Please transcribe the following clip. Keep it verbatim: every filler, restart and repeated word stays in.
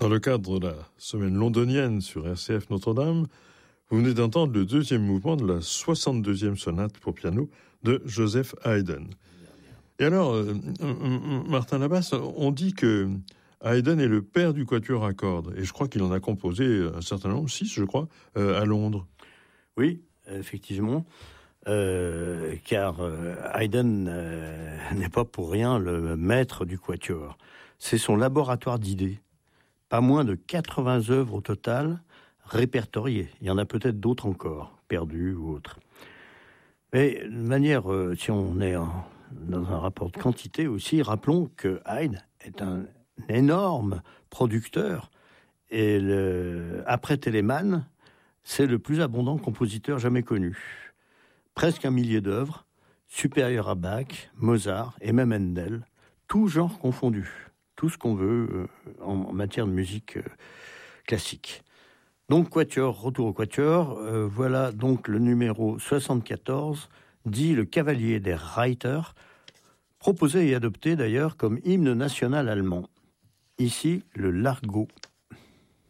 Dans le cadre de la semaine londonienne sur R C F Notre-Dame, vous venez d'entendre le deuxième mouvement de la soixante-deuxième sonate pour piano de Joseph Haydn. Et alors, euh, Martin Labasse, on dit que Haydn est le père du quatuor à cordes, et je crois qu'il en a composé un certain nombre, six, je crois, euh, à Londres. Oui, effectivement, euh, car euh, Haydn euh, n'est pas pour rien le maître du quatuor. C'est son laboratoire d'idées. Pas moins de quatre-vingts œuvres au total répertoriées. Il y en a peut-être d'autres encore, perdues ou autres. Mais de manière, euh, si on est en, dans un rapport de quantité aussi, rappelons que Haydn est un énorme producteur. Et le, après Telemann, c'est le plus abondant compositeur jamais connu. Presque un millier d'œuvres, supérieur à Bach, Mozart et même Handel, tous genres confondus. Tout ce qu'on veut euh, en matière de musique euh, classique. Donc quatuor, retour au quatuor, euh, voilà donc le numéro soixante-quatorze, dit le Cavalier der Reiter, proposé et adopté d'ailleurs comme hymne national allemand. Ici, le Largo.